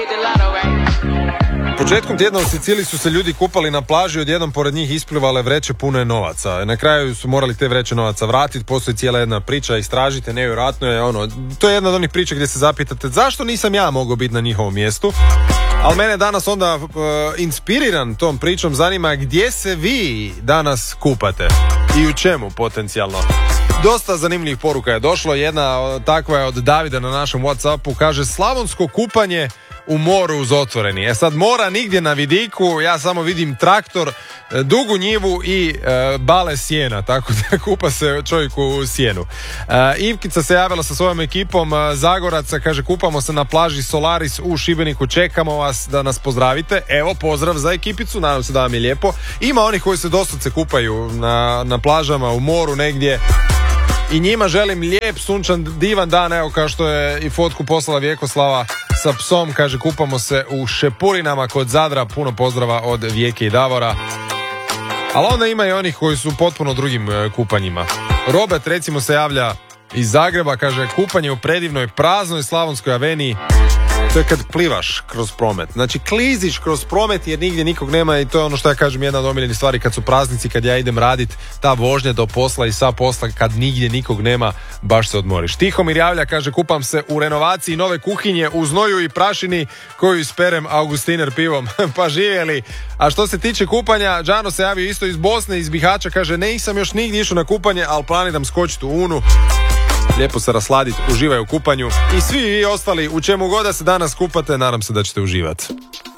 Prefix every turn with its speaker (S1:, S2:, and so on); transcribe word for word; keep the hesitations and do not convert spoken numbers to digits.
S1: Početkom tjedna u Siciliji su se ljudi kupali na plaži, odjednom pored njih isplivale vreće pune novaca. Na kraju su morali te vreće novaca vratiti, postoji cijela jedna priča, istražite, nevjerojatno je ono, to je jedna od onih priča gdje se zapitate zašto nisam ja mogao biti na njihovom mjestu. Ali mene danas onda uh, inspiriran tom pričom zanima gdje se vi danas kupate i u čemu potencijalno. Dosta zanimljivih poruka je došlo, jedna takva je od Davida na našem WhatsAppu, kaže slavonsko kupanje u moru uz otvoreni. E sad mora nigdje na vidiku, ja samo vidim traktor, dugu njivu i e, bale sjena, tako da kupa se čovjek u sjenu. E, Ivkica se javila sa svojom ekipom e, Zagoraca, kaže kupamo se na plaži Solaris u Šibeniku, čekamo vas da nas pozdravite. Evo pozdrav za ekipicu, nadam se da vam je lijepo. Ima onih koji se doslovce kupaju na, na plažama, u moru negdje. I njima želim lijep, sunčan, divan dan, evo kao što je i fotku poslala Vjekoslava sa psom, kaže kupamo se u Šepurinama kod Zadra, puno pozdrava od Vijeke i Davora. Ali onda ima i onih koji su potpuno drugim kupanjima. Robert recimo se javlja iz Zagreba, kaže kupanje u predivnoj praznoj Slavonskoj aveniji. To je kad plivaš kroz promet. Znači kliziš kroz promet jer nigdje nikog nema i to je ono što ja kažem jedna od omiljenih stvari kad su praznici, kad ja idem radit, ta vožnja do posla i sa posla kad nigdje nikog nema, baš se odmoriš. Tihomir javlja, kaže kupam se u renovaciji nove kuhinje u znoju i prašini koju isperem Augustiner pivom. Pa živjeli. A što se tiče kupanja, Đano se javio isto iz Bosne, iz Bihaća, kaže nisam još nigdje išao na kupanje, ali planiram skočiti u Unu. Lijepo se rasladiti, uživaju u kupanju. I svi vi ostali, u čemu god da se danas kupate, nadam se da ćete uživati.